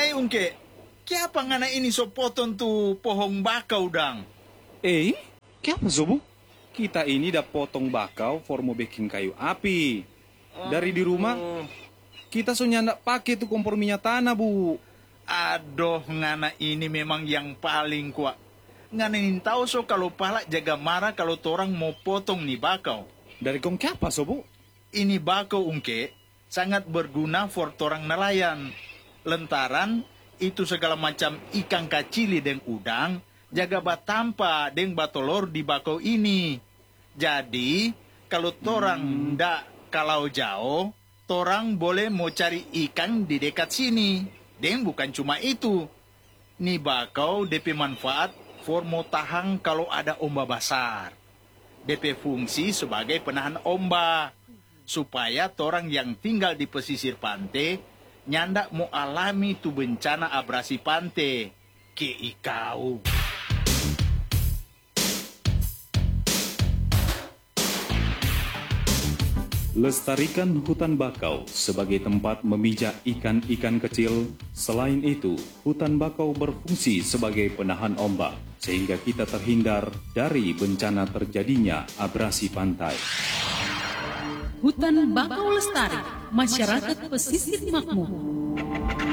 Hai ungke, kiapa ngana ini so potong tu pohon bakau dang? Kenapa Zobu? Kita ini dah potong bakau for mau bikin kayu api. Dari di rumah, kita so nyandak pakai tu kompor minyak tanah, Bu. Aduh, ngana ini memang yang paling kuat. Ngana ini tahu so kalau pala jaga marah kalau torang mau potong nih bakau. Dari kong kiapa, Zobu? Ini bakau ungke sangat berguna for torang nelayan. Lentaran itu segala macam ikan kacili dan udang jaga batampa dan batolor di bakau ini. Jadi kalau torang ndak kalau jauh, torang boleh mau cari ikan di dekat sini. Dan bukan cuma itu. Nih bakau DP manfaat for mau tahan kalau ada ombak besar. DP fungsi sebagai penahan ombak. Supaya torang yang tinggal di pesisir pantai nyandak mau alami tu bencana abrasi pantai. Ke ikau. Lestarikan hutan bakau sebagai tempat memijak ikan-ikan kecil. Selain itu, hutan bakau berfungsi sebagai penahan ombak, sehingga kita terhindar dari bencana terjadinya abrasi pantai. Hutan bakau lestari, masyarakat pesisir makmur.